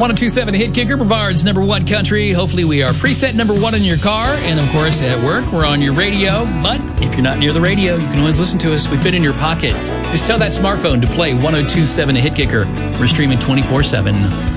1027 Hit Kicker, Brevard's number one country. Hopefully we are preset number one in your car. And, of course, at work, we're on your radio. But if you're not near the radio, you can always listen to us. We fit in your pocket. Just tell that smartphone to play 1027 Hit Kicker. We're streaming 24/7.